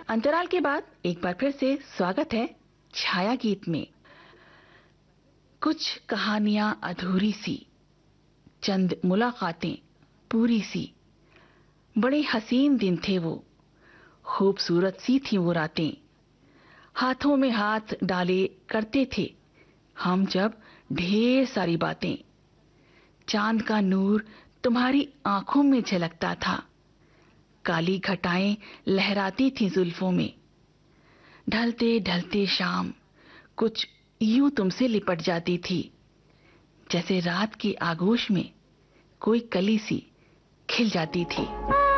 अंतराल के बाद एक बार फिर से स्वागत है छाया गीत में। कुछ कहानियां अधूरी सी, चंद मुलाकातें पूरी सी। बड़े हसीन दिन थे वो, खूबसूरत सी थी वो रातें। हाथों में हाथ डाले करते थे हम जब ढेर सारी बातें। चांद का नूर तुम्हारी आंखों में झलकता था, काली घटाएं लहराती थी जुल्फों में। ढलते ढलते शाम कुछ यूं तुमसे लिपट जाती थी, जैसे रात की आगोश में कोई कली सी खिल जाती थी।